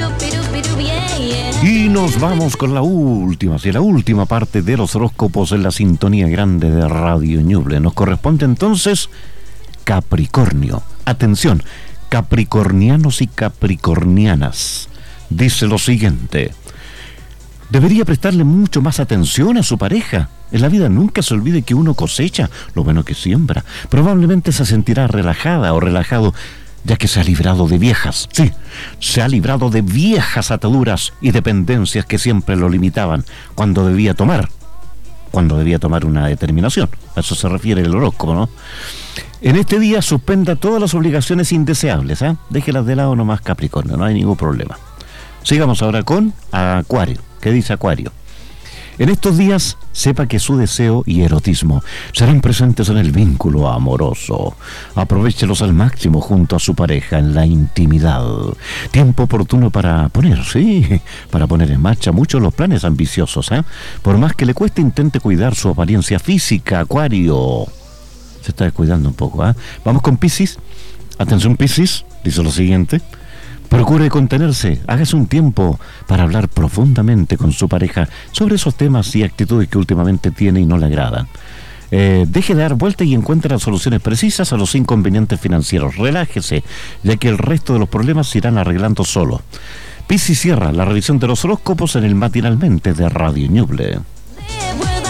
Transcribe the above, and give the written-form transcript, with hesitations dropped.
Y nos vamos con la última parte de los horóscopos en la sintonía grande de Radio Ñuble. Nos corresponde entonces Capricornio. Atención, capricornianos y capricornianas. Dice lo siguiente: debería prestarle mucho más atención a su pareja. En la vida nunca se olvide que uno cosecha lo bueno que siembra. Probablemente se sentirá relajada o relajado, ya que se ha librado de viejas, sí, se ha librado de viejas ataduras y dependencias que siempre lo limitaban cuando debía tomar una determinación. A eso se refiere el horóscopo, ¿no? En este día suspenda todas las obligaciones indeseables, ¿eh? Déjelas de lado nomás, Capricornio, no hay ningún problema. Sigamos ahora con Acuario. ¿Qué dice Acuario? En estos días, sepa que su deseo y erotismo serán presentes en el vínculo amoroso. Aprovéchelos al máximo junto a su pareja en la intimidad. Tiempo oportuno para poner en marcha muchos los planes ambiciosos, ¿eh? Por más que le cueste, intente cuidar su apariencia física, Acuario. Se está descuidando un poco, ¿eh? Vamos con Piscis. Atención, Piscis, dice lo siguiente: procure contenerse, hágase un tiempo para hablar profundamente con su pareja sobre esos temas y actitudes que últimamente tiene y no le agradan. Deje de dar vueltas y encuentre las soluciones precisas a los inconvenientes financieros. Relájese, ya que el resto de los problemas se irán arreglando solo. Piscis cierra la revisión de los horóscopos en el Matinalmente de Radio Ñuble.